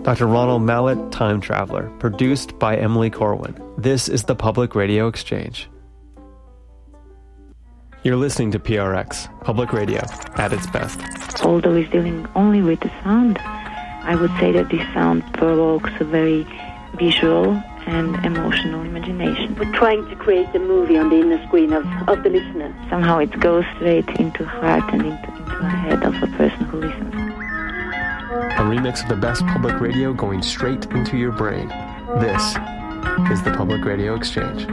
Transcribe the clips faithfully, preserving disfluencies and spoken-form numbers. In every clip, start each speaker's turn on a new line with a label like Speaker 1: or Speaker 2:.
Speaker 1: Doctor Ronald Mallett, Time Traveler, produced by Emily Corwin. This is the Public Radio Exchange. You're listening to P R X, Public Radio, at its best.
Speaker 2: Although it's dealing only with the sound, I would say that this sound provokes a very visual and emotional imagination.
Speaker 3: We're trying to create a movie on the inner screen of, of the listener.
Speaker 2: Somehow it goes straight into the heart and into, into the head of a person who listens.
Speaker 1: A remix of the best public radio going straight into your brain. This is the Public Radio Exchange.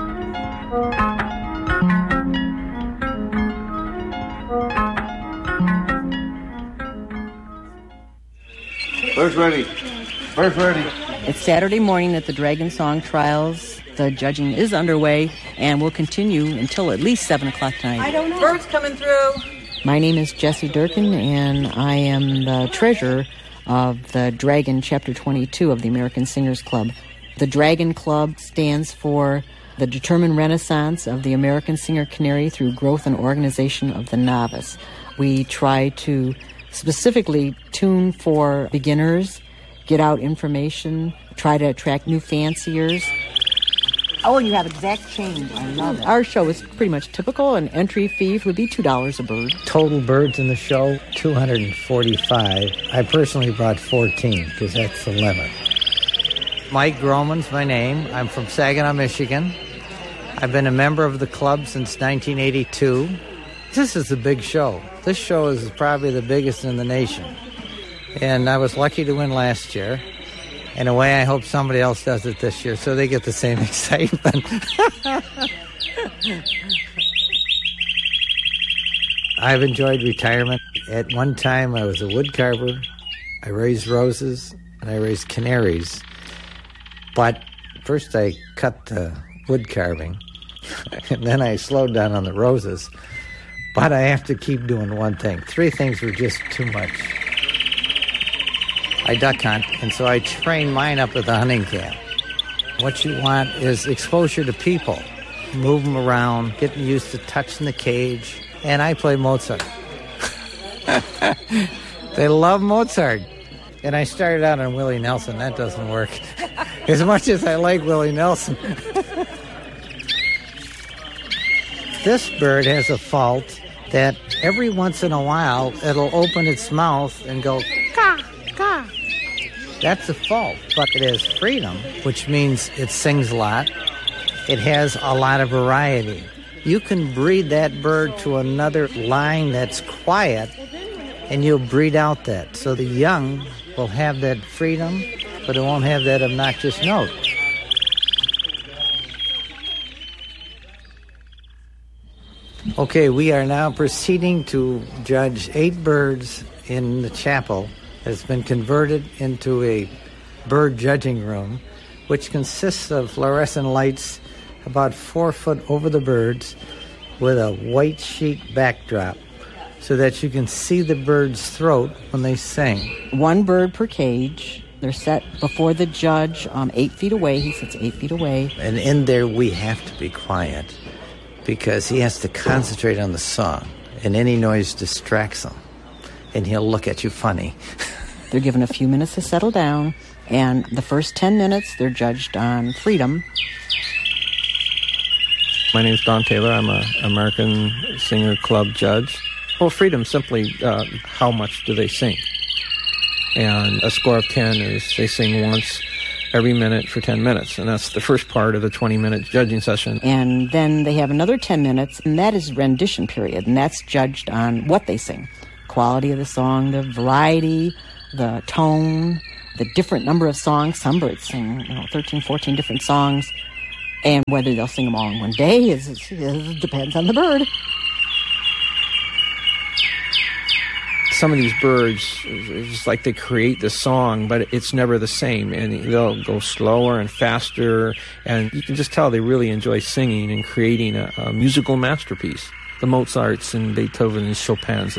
Speaker 4: First ready. First ready.
Speaker 5: It's Saturday morning at the Dragon Song Trials. The judging is underway and will continue until at least seven o'clock tonight.
Speaker 6: I don't know. Birds coming through.
Speaker 5: My name is Jessie Durkin, and I am the treasurer of the Dragon Chapter twenty-two of the American Singers Club. The Dragon Club stands for the determined renaissance of the American singer canary through growth and organization of the novice. We try to specifically tune for beginners, get out information, try to attract new fanciers.
Speaker 6: Oh, you have exact change. I love it.
Speaker 5: Our show is pretty much typical. An entry fee would be two dollars a bird.
Speaker 7: Total birds in the show, two hundred forty-five. I personally brought fourteen because that's the limit. Mike Groman's my name. I'm from Saginaw, Michigan. I've been a member of the club since nineteen eighty-two. This is a big show. This show is probably the biggest in the nation. And I was lucky to win last year. In a way, I hope somebody else does it this year so they get the same excitement. I've enjoyed retirement. At one time, I was a wood carver. I raised roses, and I raised canaries. But first I cut the wood carving, and then I slowed down on the roses. But I have to keep doing one thing. Three things were just too much. I duck hunt, and so I train mine up at the hunting camp. What you want is exposure to people. Move them around, getting used to touching the cage. And I play Mozart. They love Mozart. And I started out on Willie Nelson. That doesn't work. As much as I like Willie Nelson. This bird has a fault that every once in a while it'll open its mouth and go, caw, caw. That's a fault, but it has freedom, which means it sings a lot. It has a lot of variety. You can breed that bird to another line that's quiet, and you'll breed out that. So the young will have that freedom, but it won't have that obnoxious note. Okay, we are now proceeding to judge eight birds in the chapel that's been converted into a bird judging room, which consists of fluorescent lights about four foot over the birds with a white sheet backdrop so that you can see the bird's throat when they sing.
Speaker 5: One bird per cage. They're set before the judge, um, eight feet away. He sits eight feet away.
Speaker 7: And in there we have to be quiet because he has to concentrate on the song, and any noise distracts him, and he'll look at you funny.
Speaker 5: They're given a few minutes to settle down, and the first ten minutes they're judged on freedom.
Speaker 8: My name is Don Taylor. I'm an American Singer Club judge. Well, freedom simply, uh, how much do they sing? And a score of ten is they sing once every minute for ten minutes, and that's the first part of the twenty-minute judging session.
Speaker 5: And then they have another ten minutes, and that is rendition period, and that's judged on what they sing. Quality of the song, the variety, the tone, the different number of songs. Some birds sing, you know, thirteen, fourteen different songs, and whether they'll sing them all in one day is, is, is depends on the bird.
Speaker 8: Some of these birds, it's like they create the song, but it's never the same, and they'll go slower and faster, and you can just tell they really enjoy singing and creating a, a musical masterpiece. The Mozarts and Beethoven and Chopins,